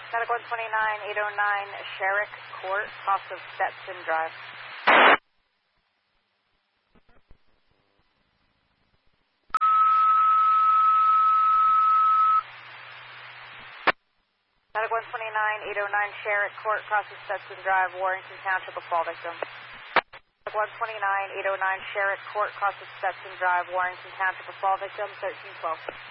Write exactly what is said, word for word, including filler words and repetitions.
Static one twenty-nine, eight oh nine, Sherrick Court, cross of Stetson Drive. Static one twenty-nine, eight oh nine, Sherrick Court, cross of Stetson Drive, Warrington Township, a fall victim. Static one twenty-nine, eight oh nine, Sherrick Court, cross of Stetson Drive, Warrington Township, a fall victim, thirteen twelve.